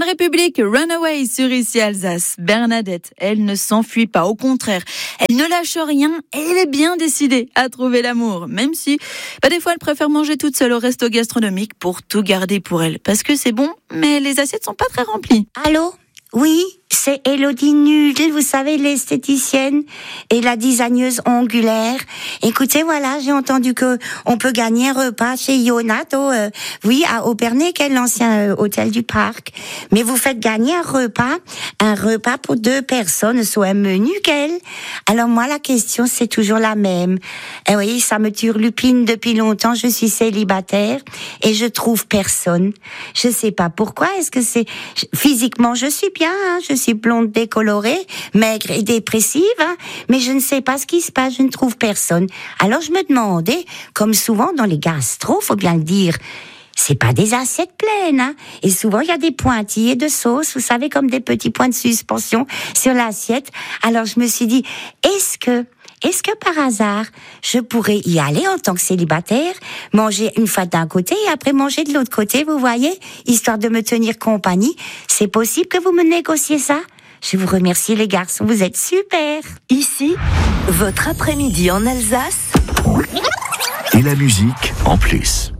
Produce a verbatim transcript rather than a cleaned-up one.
République, Runaway sur Ici Alsace. Bernadette, elle ne s'enfuit pas, au contraire, elle ne lâche rien et elle est bien décidée à trouver l'amour, même si bah, des fois elle préfère manger toute seule au resto gastronomique pour tout garder pour elle, parce que c'est bon, mais les assiettes sont pas très remplies. Allô ? Oui, c'est Élodie Nudel, vous savez, l'esthéticienne et la designeuse ongulaire. Écoutez, voilà, j'ai entendu que on peut gagner un repas chez Yonato, euh, oui, à Opernay, l'ancien euh, hôtel du parc. Mais vous faites gagner un repas, un repas pour deux personnes, soit un menu, quel. Alors moi, la question, c'est toujours la même. Et oui, ça me turlupine depuis longtemps, je suis célibataire et je trouve personne. Je sais pas pourquoi, est-ce que c'est... Physiquement, je suis bien, hein, je suis blonde décolorée, maigre et dépressive, hein, mais je ne sais pas ce qui se passe, je ne trouve personne. Alors je me demandais, comme souvent dans les gastros, faut bien le dire, c'est pas des assiettes pleines, hein, et souvent il y a des pointillés de sauce, vous savez, comme des petits points de suspension sur l'assiette. Alors je me suis dit, est-ce que Est-ce que par hasard, je pourrais y aller en tant que célibataire, manger une fois d'un côté et après manger de l'autre côté, vous voyez, histoire de me tenir compagnie? C'est possible que vous me négociez ça? Je vous remercie les garçons, vous êtes super. Ici, votre après-midi en Alsace. Et la musique en plus.